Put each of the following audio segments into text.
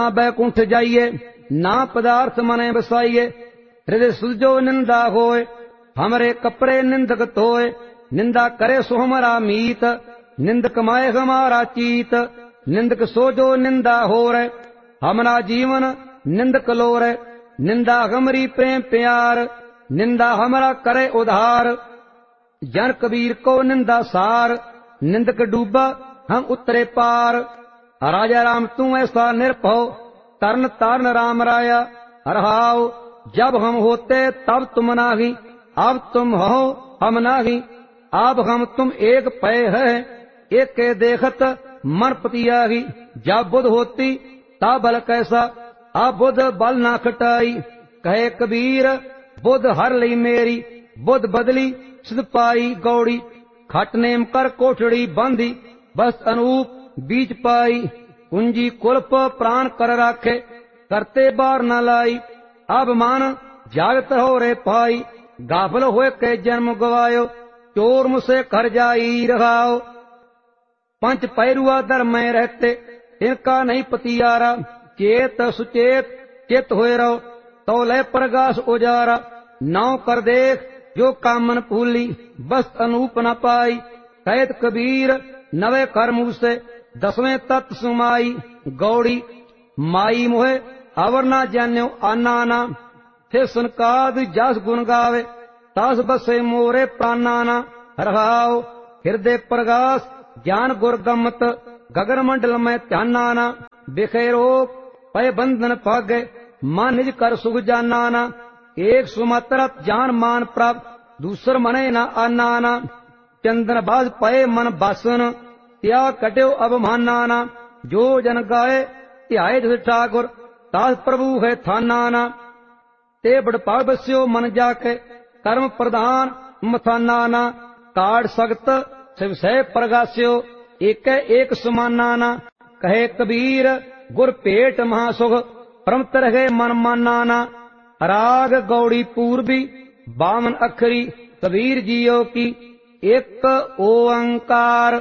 बैकुंठ जाइए, ना पदार्थ मने बसाइए। हृदय सुजो निंदा होए, हमरे कपड़े निंदक धोए। निंदा करे सो हमारा मीत, निंदक माए हमारा चीत। निंदक सोजो निंदा हो रे, हमारा जीवन निंदक लो रे। निंदा हमरी प्रेम प्यार, निंदा हमारा करे उधार। जन कबीर को निंदा सार, निंदक डूबा हम उतरे पार। राजा राम तू ऐसा निरभव, तरन तारन राम राया। रहाओ जब हम होते तब तुम नाही, अब तुम हो हम नाही। अब हम तुम एक पै है, एक के देखत मन पतियाही। जब बुध होती तब बल कैसा, अब बुध बल ना खटाई। कहे कबीर बुध हर लई मेरी, बुध बदली सिद्ध पाई गौड़ी। खट नेम कर कोठड़ी बांधी, बस अनूप बीच पाई। कुंजी कुल्प प्राण कर राखे, करते बार न लाई। अब मान जागत हो रे पाई, गाफल होए के जन्म गवायो। चोर मुझसे कर जाई रहाओ, पंच पैरुआ दर में रहते, इनका नहीं पतियारा। चेत सुचेत चित होए रहो, तो ले प्रगास उजारा। नाव कर देख जो कामन फूली, बस अनूप न पाई। कैद कबीर नवे कर मुँह से, दसवें तत्व सुमाई गौड़ी। माई मोहे अवर ना जान्यो आना, थे सुनकाद जस गुण गावे। तास बसे मोरे प्राणाना, रहाओ हृदय प्रगास ज्ञान गुरगमत। गगन मंडल में ध्यानाना, बिखेरो पय बंधन पागे। मन निज कर सुख जानाना, एक सुमात्र जान मान प्राप्त, दूसर मने न आनाना। चंदन बाज पय मन बासन, त्या कट्यो अवमानाना। जो जन गाए ध्याए जस ठाकुर, तास प्रभु है थानाना। ते बड़ पाग बस्यो मन जाके, कर्म प्रधान मथानाना। काड़ सगत शिव सह प्रगास्यो, एक एक समानाना। कहे कबीर गुर भेट महासुख, परमत रहे मन मानाना। राग गौड़ी पूर्वी 52 अखरी, कबीर जियो की एक ओंकार।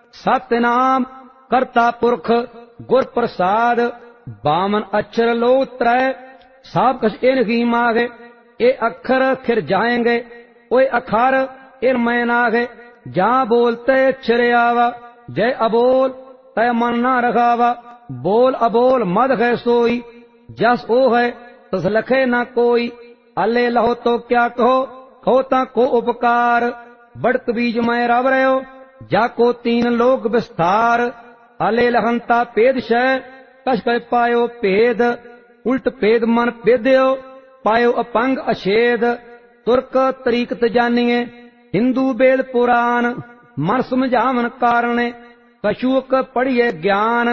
सतनाम करता पुरख गुर प्रसाद, 52 अक्षर लो त्रय, सब कछ इन ही मागे। ये अक्षर फिर जाएंगे, ओए अखार इन मैं नागे। जहाँ बोलते छिरे आवा, जय अबोल तय मन ना रखावा। बोल अबोल मद है सोई, जस ओ है तस लखे ना कोई। अले लहो तो क्या कहो, होता को उपकार। बड़क बीज मैं रव रहो, जाको 3 लोक विस्तार। अले लहंता पेद शय, कछ कछ पायो भेद। उल्ट भेद मन भेद्यो, पायो अपंग अछेद। तुर्क तरीकत जानिए, हिंदू वेद पुराण। मन समझावन कारणे, कछुक पढ़िए ज्ञान।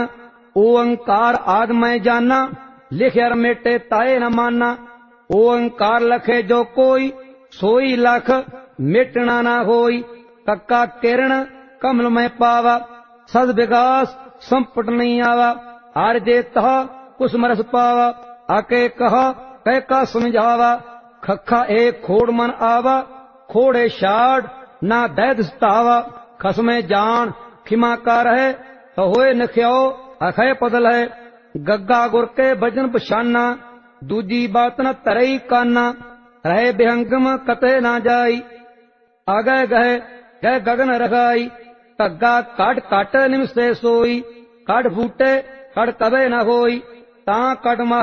ओंकार आद मैं जाना, लिखयर मेटे ताए न माना। ओंकार लखे जो कोई, सोई लख मिटना ना होई। कक्का किरण कमल में पावा, सद विकास संपट नहीं आवा। आरजे तह कुछ मरस पावा, आके कहा कह का समझावा। खखा एक खोड़ मन आवा, खोड़े शाड़ ना दैद सतावा। खसमे जान खिमा का रहे, तो होए नख्यो अखय पदल है। गग्गा गुर के भजन पछाना, दूजी बात न तरई काना। रहे बेहंगम कते ना जाई, आगे गए गए गगन रखाई। कग्गा काट काट निमसे सोई, काट फूटे कट कबे न होई। ता कट